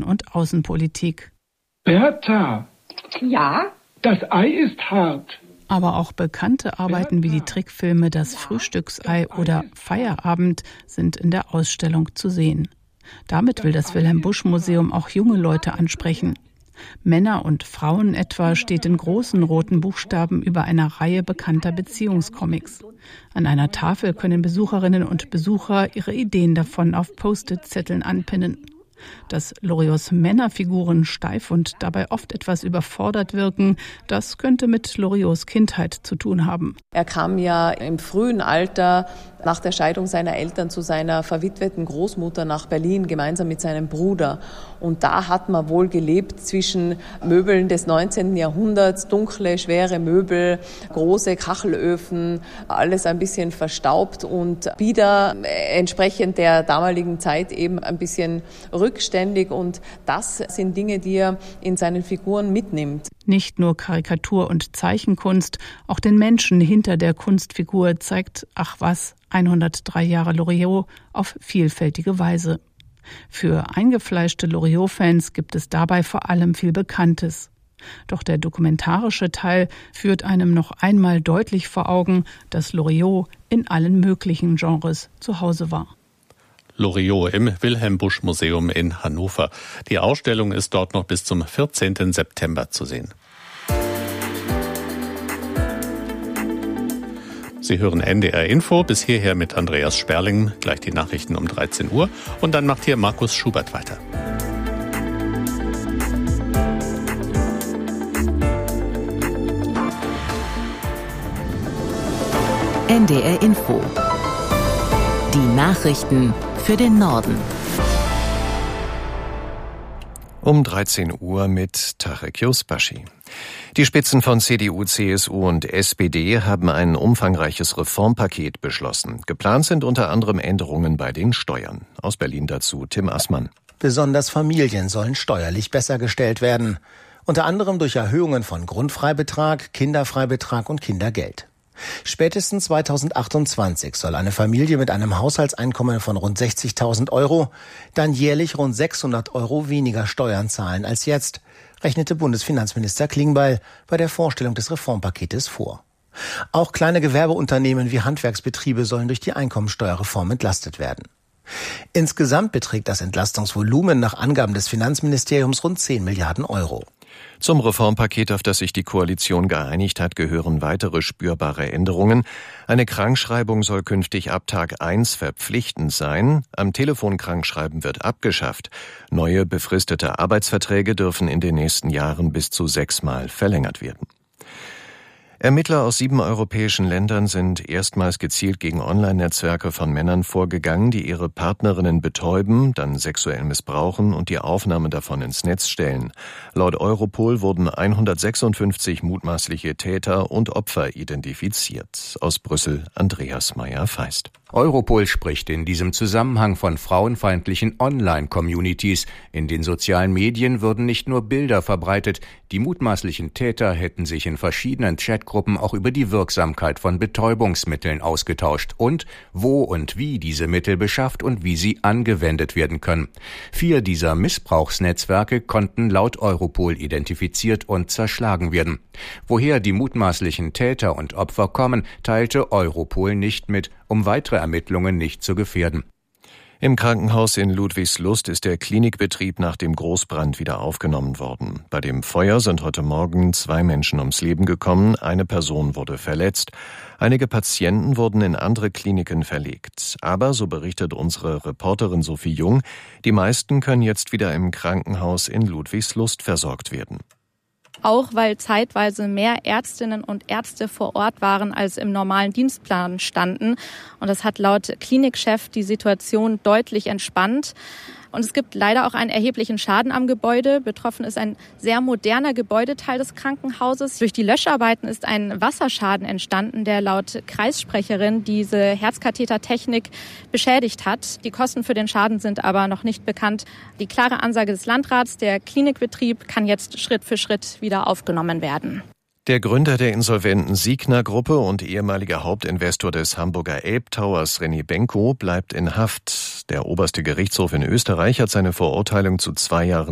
und Außenpolitik. Bertha! Ja? Das Ei ist hart. Aber auch bekannte Arbeiten wie die Trickfilme Das Frühstücksei oder Feierabend sind in der Ausstellung zu sehen. Damit will das Wilhelm-Busch-Museum auch junge Leute ansprechen. Männer und Frauen etwa steht in großen roten Buchstaben über einer Reihe bekannter Beziehungscomics. An einer Tafel können Besucherinnen und Besucher ihre Ideen davon auf Post-it-Zetteln anpinnen. Dass Loriots Männerfiguren steif und dabei oft etwas überfordert wirken, das könnte mit Loriots Kindheit zu tun haben. Er kam ja im frühen Alter nach der Scheidung seiner Eltern zu seiner verwitweten Großmutter nach Berlin, gemeinsam mit seinem Bruder. Und da hat man wohl gelebt zwischen Möbeln des 19. Jahrhunderts, dunkle, schwere Möbel, große Kachelöfen, alles ein bisschen verstaubt und wieder entsprechend der damaligen Zeit eben ein bisschen rückständig. Und das sind Dinge, die er in seinen Figuren mitnimmt. Nicht nur Karikatur- und Zeichenkunst, auch den Menschen hinter der Kunstfigur zeigt, ach was, 103 Jahre Loriot auf vielfältige Weise. Für eingefleischte Loriot-Fans gibt es dabei vor allem viel Bekanntes. Doch der dokumentarische Teil führt einem noch einmal deutlich vor Augen, dass Loriot in allen möglichen Genres zu Hause war. Loriot im Wilhelm-Busch-Museum in Hannover. Die Ausstellung ist dort noch bis zum 14. September zu sehen. Sie hören NDR Info, bis hierher mit Andreas Sperling, gleich die Nachrichten um 13 Uhr und dann macht hier Markus Schubert weiter. NDR Info. Die Nachrichten für den Norden. Um 13 Uhr mit Tarek Yusbashi. Die Spitzen von CDU, CSU und SPD haben ein umfangreiches Reformpaket beschlossen. Geplant sind unter anderem Änderungen bei den Steuern. Aus Berlin dazu Tim Assmann. Besonders Familien sollen steuerlich besser gestellt werden. Unter anderem durch Erhöhungen von Grundfreibetrag, Kinderfreibetrag und Kindergeld. Spätestens 2028 soll eine Familie mit einem Haushaltseinkommen von rund 60.000 Euro dann jährlich rund 600 Euro weniger Steuern zahlen als jetzt, rechnete Bundesfinanzminister Klingbeil bei der Vorstellung des Reformpaketes vor. Auch kleine Gewerbeunternehmen wie Handwerksbetriebe sollen durch die Einkommensteuerreform entlastet werden. Insgesamt beträgt das Entlastungsvolumen nach Angaben des Finanzministeriums rund 10 Milliarden Euro. Zum Reformpaket, auf das sich die Koalition geeinigt hat, gehören weitere spürbare Änderungen. Eine Krankschreibung soll künftig ab Tag 1 verpflichtend sein. Am Telefon Krankschreiben wird abgeschafft. Neue befristete Arbeitsverträge dürfen in den nächsten Jahren bis zu 6-mal verlängert werden. Ermittler aus 7 europäischen Ländern sind erstmals gezielt gegen Online-Netzwerke von Männern vorgegangen, die ihre Partnerinnen betäuben, dann sexuell missbrauchen und die Aufnahme davon ins Netz stellen. Laut Europol wurden 156 mutmaßliche Täter und Opfer identifiziert. Aus Brüssel Andreas Meyer-Feist. Europol spricht in diesem Zusammenhang von frauenfeindlichen Online-Communities. In den sozialen Medien würden nicht nur Bilder verbreitet, die mutmaßlichen Täter hätten sich in verschiedenen Chatgruppen auch über die Wirksamkeit von Betäubungsmitteln ausgetauscht und wo und wie diese Mittel beschafft und wie sie angewendet werden können. 4 dieser Missbrauchsnetzwerke konnten laut Europol identifiziert und zerschlagen werden. Woher die mutmaßlichen Täter und Opfer kommen, teilte Europol nicht mit, um weitere Ermittlungen nicht zu gefährden. Im Krankenhaus in Ludwigslust ist der Klinikbetrieb nach dem Großbrand wieder aufgenommen worden. Bei dem Feuer sind heute Morgen 2 Menschen ums Leben gekommen, eine Person wurde verletzt. Einige Patienten wurden in andere Kliniken verlegt. Aber, so berichtet unsere Reporterin Sophie Jung, die meisten können jetzt wieder im Krankenhaus in Ludwigslust versorgt werden. Auch weil zeitweise mehr Ärztinnen und Ärzte vor Ort waren, als im normalen Dienstplan standen. Und das hat laut Klinikchef die Situation deutlich entspannt. Und es gibt leider auch einen erheblichen Schaden am Gebäude. Betroffen ist ein sehr moderner Gebäudeteil des Krankenhauses. Durch die Löscharbeiten ist ein Wasserschaden entstanden, der laut Kreissprecherin diese Herzkathetertechnik beschädigt hat. Die Kosten für den Schaden sind aber noch nicht bekannt. Die klare Ansage des Landrats, der Klinikbetrieb kann jetzt Schritt für Schritt wieder aufgenommen werden. Der Gründer der insolventen Signa-Gruppe und ehemaliger Hauptinvestor des Hamburger Elbtowers René Benko bleibt in Haft. Der oberste Gerichtshof in Österreich hat seine Verurteilung zu 2 Jahren